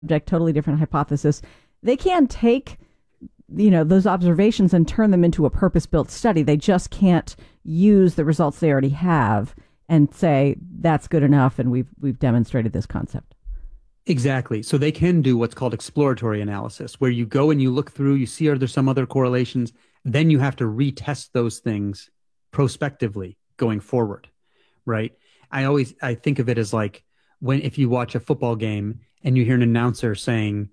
totally different hypothesis. They can take, those observations and turn them into a purpose-built study. They just can't use the results they already have and say that's good enough and we've demonstrated this concept. Exactly. So they can do what's called exploratory analysis, where you go and you look through, you see are there some other correlations, then you have to retest those things prospectively going forward, right? I think of it as like if you watch a football game and you hear an announcer saying,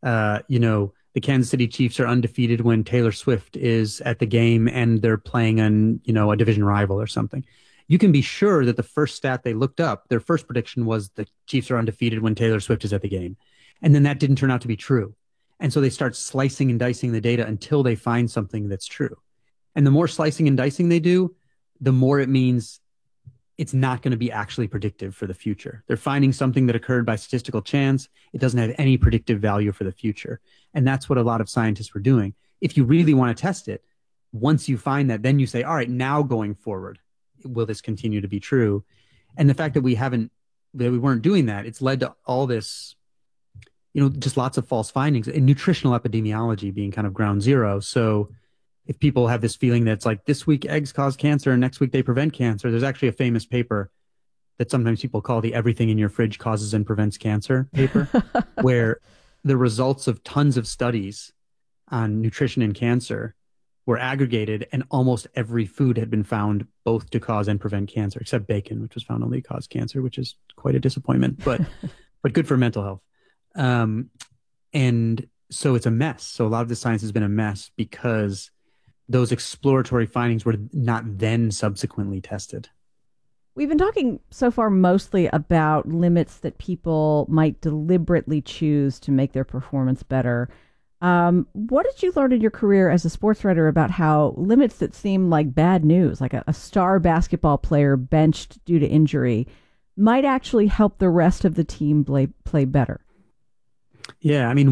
the Kansas City Chiefs are undefeated when Taylor Swift is at the game and they're playing on, a division rival or something. You can be sure that the first stat they looked up, their first prediction was the Chiefs are undefeated when Taylor Swift is at the game. And then that didn't turn out to be true. And so they start slicing and dicing the data until they find something that's true. And the more slicing and dicing they do, the more it means it's not going to be actually predictive for the future. They're finding something that occurred by statistical chance. It doesn't have any predictive value for the future. And that's what a lot of scientists were doing. If you really want to test it, once you find that, then you say, all right, now going forward, will this continue to be true? And the fact that we weren't doing that, it's led to all this, just lots of false findings and nutritional epidemiology being kind of ground zero. So if people have this feeling that it's like this week eggs cause cancer and next week they prevent cancer, there's actually a famous paper that sometimes people call the everything in your fridge causes and prevents cancer paper, where the results of tons of studies on nutrition and cancer were aggregated, and almost every food had been found both to cause and prevent cancer, except bacon, which was found only to cause cancer, which is quite a disappointment, but good for mental health. And so it's a mess. So a lot of the science has been a mess because those exploratory findings were not then subsequently tested. We've been talking so far mostly about limits that people might deliberately choose to make their performance better. What did you learn in your career as a sports writer about how limits that seem like bad news, like a star basketball player benched due to injury, might actually help the rest of the team play better? Yeah, I mean,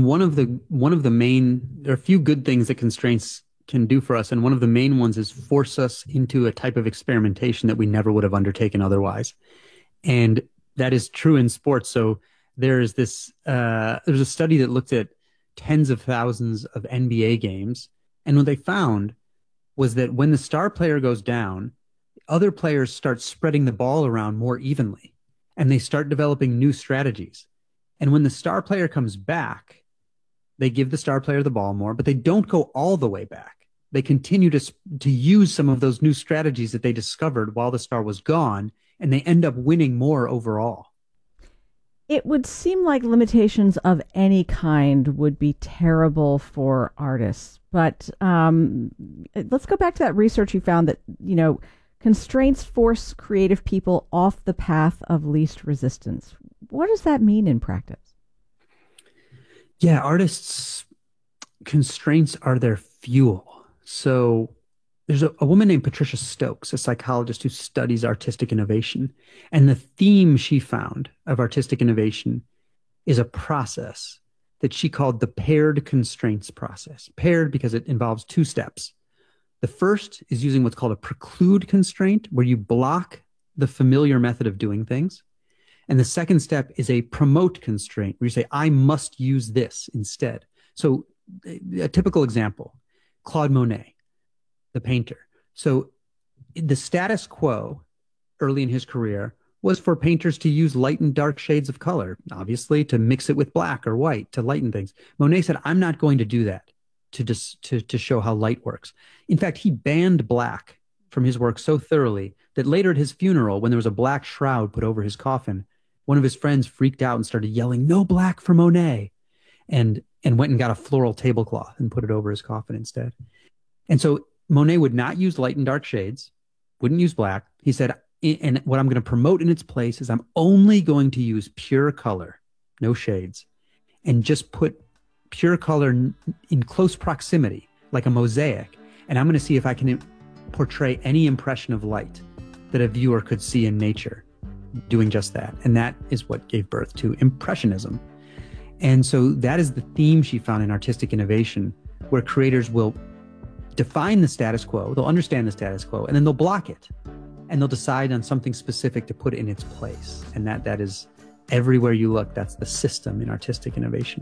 there are a few good things that constraints can do for us, and one of the main ones is force us into a type of experimentation that we never would have undertaken otherwise. And that is true in sports. So there's a study that looked at tens of thousands of NBA games. And what they found was that when the star player goes down, other players start spreading the ball around more evenly, and they start developing new strategies. And when the star player comes back, they give the star player the ball more, but they don't go all the way back. They continue to use some of those new strategies that they discovered while the star was gone, and they end up winning more overall. It would seem like limitations of any kind would be terrible for artists. But let's go back to that research you found that, constraints force creative people off the path of least resistance. What does that mean in practice? Yeah, artists' constraints are their fuel. So there's a woman named Patricia Stokes, a psychologist who studies artistic innovation. And the theme she found of artistic innovation is a process that she called the paired constraints process. Paired because it involves two steps. The first is using what's called a preclude constraint, where you block the familiar method of doing things. And the second step is a promote constraint, where you say, I must use this instead. So a typical example, Claude Monet, the painter. So the status quo early in his career was for painters to use light and dark shades of color, obviously to mix it with black or white to lighten things. Monet said, I'm not going to do that to show how light works. In fact, he banned black from his work so thoroughly that later at his funeral, when there was a black shroud put over his coffin, one of his friends freaked out and started yelling, no black for Monet, and went and got a floral tablecloth and put it over his coffin instead. And so Monet would not use light and dark shades, wouldn't use black. He said, and what I'm going to promote in its place is I'm only going to use pure color, no shades, and just put pure color in close proximity, like a mosaic. And I'm going to see if I can portray any impression of light that a viewer could see in nature doing just that. And that is what gave birth to Impressionism. And so that is the theme she found in artistic innovation, where creators will define the status quo, they'll understand the status quo, and then they'll block it. And they'll decide on something specific to put in its place. And that is everywhere you look, that's the system in artistic innovation.